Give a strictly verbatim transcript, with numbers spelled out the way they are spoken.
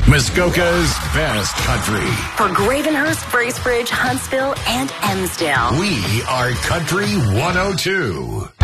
Muskoka's best country. For Gravenhurst, Bracebridge, Huntsville, and Emsdale. We are Country one oh two.